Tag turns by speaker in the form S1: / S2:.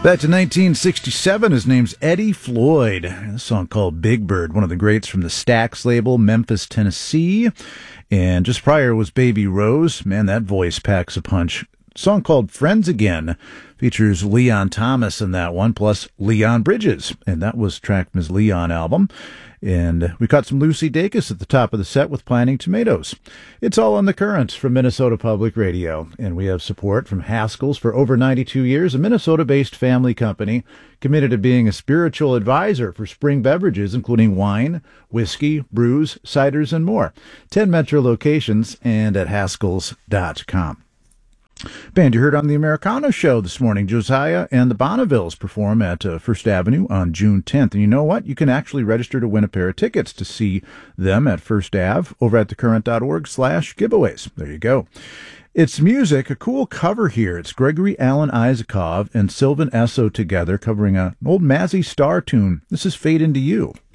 S1: Back to 1967, his name's Eddie Floyd. A song called Big Bird, one of the greats from the Stax label, Memphis, Tennessee. And just prior was Baby Rose. Man, that voice packs a punch. A song called Friends Again features Leon Thomas in that one, plus Leon Bridges. And that was tracked from his Leon album. And we caught some Lucy Dacus at the top of the set with Planting Tomatoes. It's all on the current from Minnesota Public Radio. And we have support from Haskell's for over 92 years, a Minnesota-based family company committed to being a spiritual advisor for spring beverages, including wine, whiskey, brews, ciders, and more. 10 metro locations and at Haskells.com. Band you heard on the Americano show this morning, Josiah and the Bonnevilles perform at First Avenue on June 10th. And you know what? You can actually register to win a pair of tickets to see them at First Ave over at thecurrent.org/giveaways. There you go. It's music, a cool cover here. It's Gregory Alan Isakov and Sylvan Esso together covering an old Mazzy Star tune. This is Fade Into You.